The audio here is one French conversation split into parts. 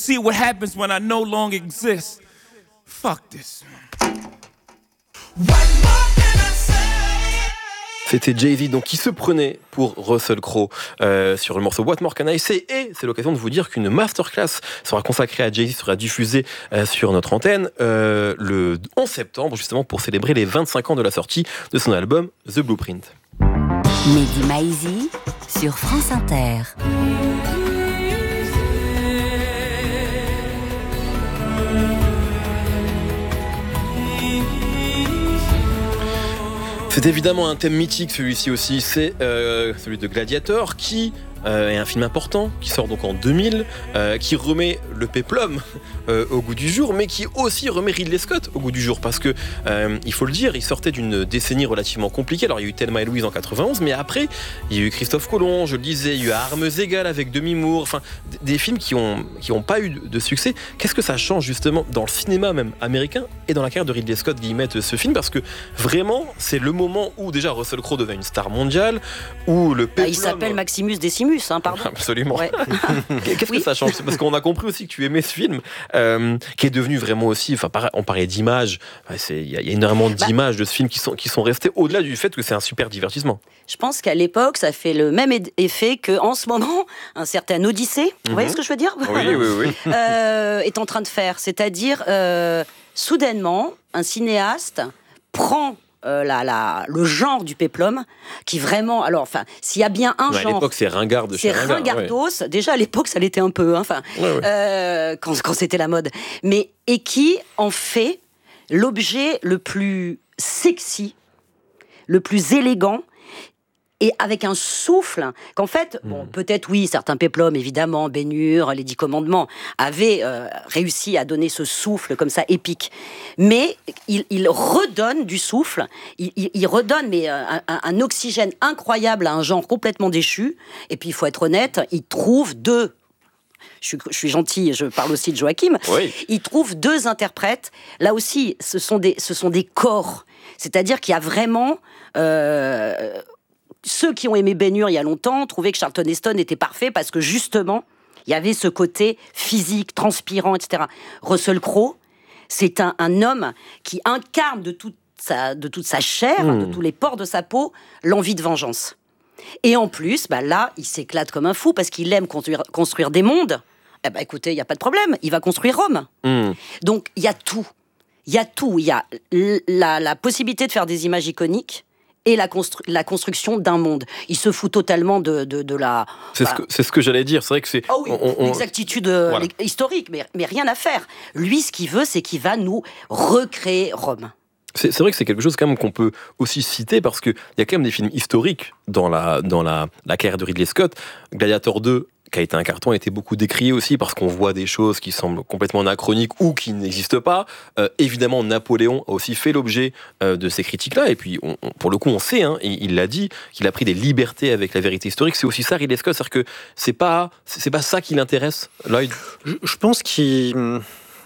see what happens when I no longer exist. Fuck this. C'était Jay-Z donc, qui se prenait pour Russell Crowe sur le morceau What More Can I Say, et c'est l'occasion de vous dire qu'une masterclass sera consacrée à Jay-Z, sera diffusée sur notre antenne le 11 septembre, justement pour célébrer les 25 ans de la sortie de son album The Blueprint. Mehdi Maizi sur France Inter. C'est évidemment un thème mythique, celui-ci aussi, c'est celui de Gladiator, qui est un film important, qui sort donc en 2000, qui remet le péplum au goût du jour, mais qui aussi remet Ridley Scott au goût du jour, parce que, il faut le dire, il sortait d'une décennie relativement compliquée. Alors il y a eu Thelma et Louise en 91, mais après, il y a eu Christophe Colomb, je le disais, il y a eu Armes égales avec Demi Moore, enfin, des films qui ont pas eu de succès. Qu'est-ce que ça change justement dans le cinéma même américain et dans la carrière de Ridley Scott, Guillemette, ce film, parce que vraiment, c'est le moment où déjà Russell Crowe devient une star mondiale, où le péplum... il s'appelle Maximus Decimus, pardon. Absolument. Ouais. Qu'est-ce que ça change ? C'est parce qu'on a compris aussi que tu aimais ce film, qui est devenu vraiment aussi, enfin, on parlait d'images, il y a énormément d'images de ce film qui sont restées au-delà du fait que c'est un super divertissement. Je pense qu'à l'époque, ça fait le même effet qu'en ce moment, un certain Odyssée, vous voyez ce que je veux dire ? Oui. Est en train de faire. C'est-à-dire, soudainement, un cinéaste prend le genre du péplum, qui vraiment, alors, enfin, s'il y a bien un genre... À l'époque, c'est ringard de chez c'est ringard. ringardos. Ouais. Déjà, à l'époque, ça l'était un peu, quand c'était la mode. Et qui en fait l'objet le plus sexy, le plus élégant, et avec un souffle qu'en fait, peut-être oui, certains péplums, évidemment, Ben-Hur, les 10 commandements, avaient réussi à donner ce souffle comme ça épique. Mais il redonne du souffle, il redonne un oxygène incroyable à un genre complètement déchu. Et puis, il faut être honnête, il trouve deux... Je suis gentil, je parle aussi de Joachim. Oui. Il trouve deux interprètes. Là aussi, ce sont des corps. C'est-à-dire qu'il y a vraiment... Ceux qui ont aimé Ben-Hur il y a longtemps trouvaient que Charlton Heston était parfait parce que justement, il y avait ce côté physique, transpirant, etc. Russell Crowe, c'est un homme qui incarne de toute sa chair, de tous les pores de sa peau, l'envie de vengeance. Et en plus, là, il s'éclate comme un fou parce qu'il aime construire des mondes. Écoutez, il n'y a pas de problème, il va construire Rome. Donc, il y a tout. Il y a tout. Il y a la possibilité de faire des images iconiques, et la construction d'un monde. Il se fout totalement de la... C'est ce que j'allais dire, c'est vrai que c'est... Ah oui, l'exactitude historique, mais rien à faire. Lui, ce qu'il veut, c'est qu'il va nous recréer Rome. C'est vrai que c'est quelque chose quand même qu'on peut aussi citer, parce qu'il y a quand même des films historiques dans la carrière de Ridley Scott. Gladiator 2, qui a été un carton, a été beaucoup décrié aussi parce qu'on voit des choses qui semblent complètement anachroniques ou qui n'existent pas. Évidemment, Napoléon a aussi fait l'objet de ces critiques-là. Et puis, pour le coup, on sait, il l'a dit, qu'il a pris des libertés avec la vérité historique. C'est aussi ça, Ridley Scott, c'est-à-dire que c'est pas ça qui l'intéresse. Là, je pense qu'il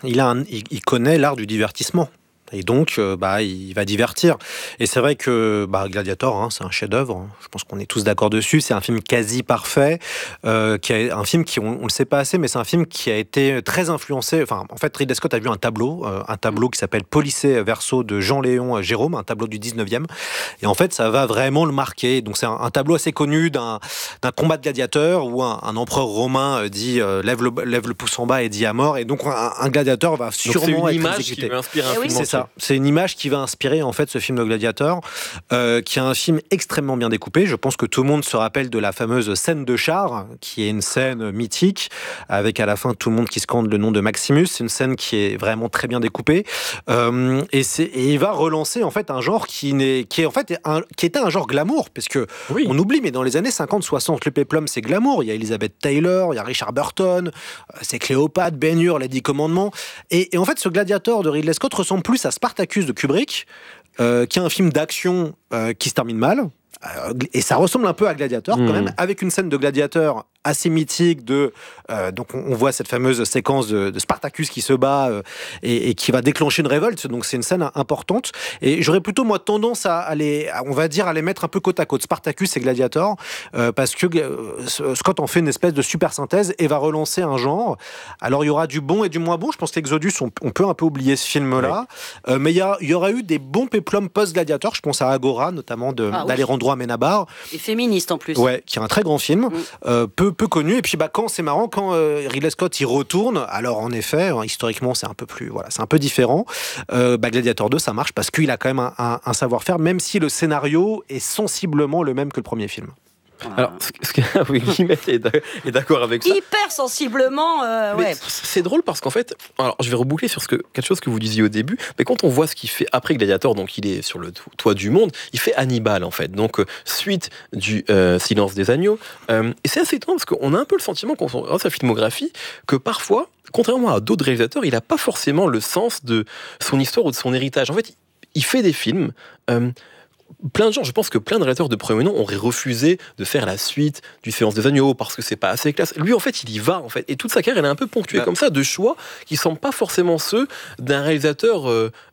connaît l'art du divertissement. Et donc, il va divertir. Et c'est vrai que Gladiator, c'est un chef-d'œuvre. Je pense qu'on est tous d'accord dessus. C'est un film quasi parfait, un film qui, on le sait pas assez, mais c'est un film qui a été très influencé. Enfin, en fait, Ridley Scott a vu un tableau qui s'appelle Policé Verso de Jean-Léon Gérôme, un tableau du 19e. Et en fait, ça va vraiment le marquer. Donc, c'est un tableau assez connu d'un combat de gladiateurs où un empereur romain dit lève le pouce en bas et dit à mort. Et donc, un gladiateur va sûrement être exécuté. C'est une image qui va inspirer un film. C'est ça. C'est une image qui va inspirer en fait ce film de Gladiator, qui est un film extrêmement bien découpé. Je pense que tout le monde se rappelle de la fameuse scène de char, qui est une scène mythique, avec à la fin tout le monde qui scande le nom de Maximus. C'est une scène qui est vraiment très bien découpée, et il va relancer en fait un genre qui était un genre glamour, parce que on oublie, mais dans les années 50-60, le péplum c'est glamour. Il y a Elizabeth Taylor, il y a Richard Burton, c'est Cléopâtre, Ben-Hur, les 10 commandements, et en fait ce Gladiator de Ridley Scott ressemble plus à Spartacus de Kubrick, qui est un film d'action qui se termine mal, Et ça ressemble un peu à Gladiator quand même, avec une scène de Gladiator assez mythique donc on voit cette fameuse séquence de Spartacus qui se bat et qui va déclencher une révolte, donc c'est une scène importante, et j'aurais plutôt moi tendance à les mettre un peu côte à côte, Spartacus et Gladiator, parce que Scott en fait une espèce de super synthèse et va relancer un genre. Alors il y aura du bon et du moins bon, je pense qu'Exodus on peut un peu oublier ce film là, mais il y aura eu des bons péplums post-Gladiator, je pense à Agora notamment d'Alejandro Amenábar, et féministe en plus, qui est un très grand film, peu connu, et puis c'est marrant quand Ridley Scott y retourne, alors en effet historiquement c'est un peu plus c'est un peu différent, Gladiator 2 ça marche parce qu'il a quand même un savoir-faire, même si le scénario est sensiblement le même que le premier film. Alors, Guillemette est d'accord avec ça. Hyper sensiblement, C'est drôle parce qu'en fait, alors je vais reboucler sur quelque chose que vous disiez au début, mais quand on voit ce qu'il fait après Gladiator, donc il est sur le toit du monde, il fait Hannibal en fait, donc suite du Silence des agneaux, et c'est assez étonnant parce qu'on a un peu le sentiment quand on regarde sa filmographie que parfois, contrairement à d'autres réalisateurs, il n'a pas forcément le sens de son histoire ou de son héritage. En fait, il fait des films. Plein de gens, je pense que plein de réalisateurs de premier nom auraient refusé de faire la suite du Silence des agneaux parce que c'est pas assez classe. Lui, en fait, il y va, en fait. Et toute sa carrière, elle est un peu ponctuée comme ça de choix qui semblent pas forcément ceux d'un réalisateur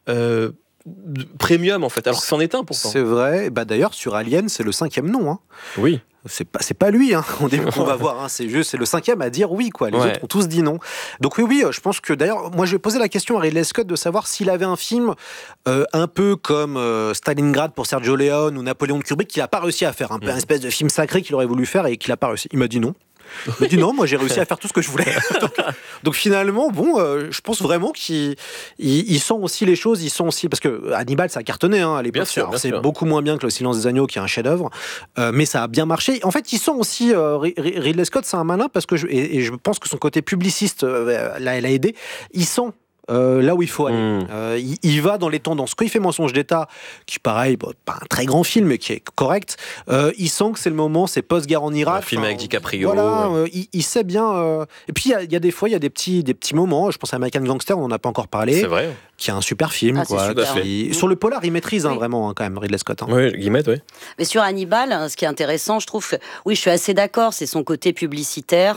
premium, en fait. Alors que c'en est un, pourtant. C'est vrai. D'ailleurs, sur Alien, c'est le 5e nom. Hein. Oui. C'est pas lui, hein, on va voir, hein, c'est le 5e à dire oui, quoi. Les autres ont tous dit non. Donc oui, je pense que d'ailleurs, moi je vais poser la question à Ridley Scott de savoir s'il avait un film un peu comme Stalingrad pour Sergio Leone ou Napoléon de Kubrick qu'il n'a pas réussi à faire, un peu un espèce de film sacré qu'il aurait voulu faire et qu'il n'a pas réussi. Il m'a dit non. Il m'a dit non, moi j'ai réussi à faire tout ce que je voulais. donc finalement, je pense vraiment qu'il sent aussi les choses, parce que Hannibal ça a cartonné à l'époque. Bien c'est sûr. beaucoup moins bien que Le Silence des agneaux qui est un chef-d'œuvre, mais ça a bien marché. En fait, il sent aussi Ridley Scott, c'est un malin parce que je pense que son côté publiciste l'a aidé. Il sent là où il faut aller. Il va dans les tendances. Quand il fait Mensonge d'État, qui pareil, pas un très grand film, mais qui est correct, il sent que c'est le moment, c'est post-guerre en Irak. Un film avec DiCaprio. Voilà, il sait bien. Et puis il y a des fois, il y a des petits moments. Je pense à American Gangster, on n'en a pas encore parlé. C'est vrai. Qui est un super film. Super. Sur le polar, il maîtrise vraiment quand même Ridley Scott. Oui, Guillemette, oui. Mais sur Hannibal, ce qui est intéressant, je trouve que, oui, je suis assez d'accord, c'est son côté publicitaire,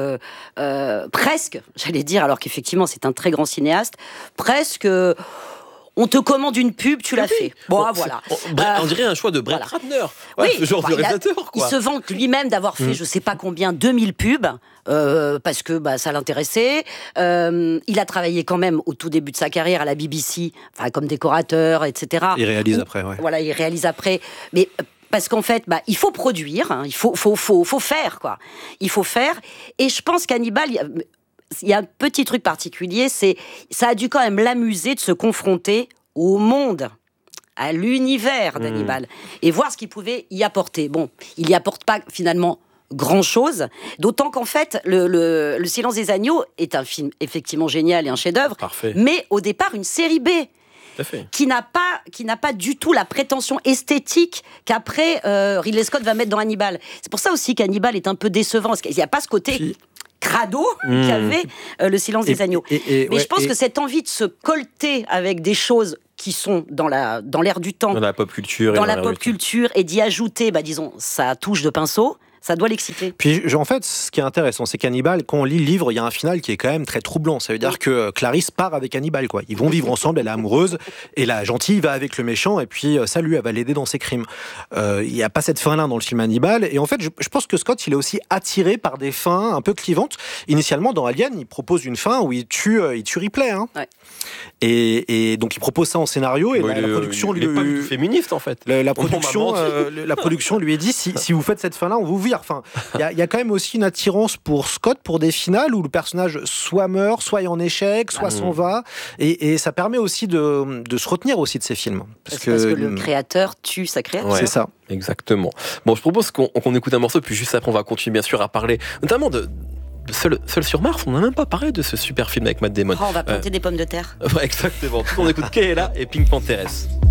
presque, j'allais dire, alors qu'effectivement c'est un très grand cinéaste, presque. On te commande une pub, tu l'as fait. Voilà. On dirait un choix de Brett Ratner. Ce genre de réalisateur, quoi. Il se vante lui-même d'avoir fait, je sais pas combien, 2000 pubs, parce que ça l'intéressait. Il a travaillé quand même au tout début de sa carrière à la BBC, comme décorateur, etc. Il réalise après, Voilà, il réalise après. Mais parce qu'en fait, il faut produire, il faut faire, quoi. Il faut faire. Et je pense qu'Hannibal, il y a un petit truc particulier, ça a dû quand même l'amuser de se confronter au monde, à l'univers d'Hannibal, et voir ce qu'il pouvait y apporter. Bon, il y apporte pas finalement grand-chose, d'autant qu'en fait, le Silence des agneaux est un film effectivement génial et un chef-d'œuvre, mais au départ une série B. Qui n'a pas du tout la prétention esthétique qu'après Ridley Scott va mettre dans Hannibal. C'est pour ça aussi qu'Hannibal est un peu décevant, parce qu'il n'y a pas ce côté crado qu'avait le Silence des agneaux. Mais je pense que cette envie de se colter avec des choses qui sont dans l'air du temps, dans la pop culture, et d'y ajouter, disons, sa touche de pinceau, ça doit l'exciter. Puis, en fait, ce qui est intéressant, c'est qu'Hannibal, quand on lit le livre, il y a un final qui est quand même très troublant. Ça veut dire que Clarisse part avec Hannibal, quoi. Ils vont vivre ensemble, elle est amoureuse, et la gentille va avec le méchant, et puis salut, elle va l'aider dans ses crimes. Il n'y a pas cette fin-là dans le film Hannibal, et en fait, je pense que Scott, il est aussi attiré par des fins un peu clivantes. Initialement, dans Alien, il propose une fin où il tue Ripley. Et donc, il propose ça en scénario, et la production lui... Il n'est pas du tout féministe, en fait. La production lui a dit, si vous faites cette fin-là, on vous vire. Enfin, il y a quand même aussi une attirance pour Scott pour des finales où le personnage soit meurt, soit est en échec, soit s'en va, et ça permet aussi de se retenir aussi de ces films. Parce que le créateur tue sa créature. C'est ça. Exactement. Bon, je propose qu'on écoute un morceau, puis juste après on va continuer bien sûr à parler, notamment de Seul sur Mars. On n'a même pas parlé de ce super film avec Matt Damon. On va planter des pommes de terre. Exactement. On écoute Keela et Pink Panthers.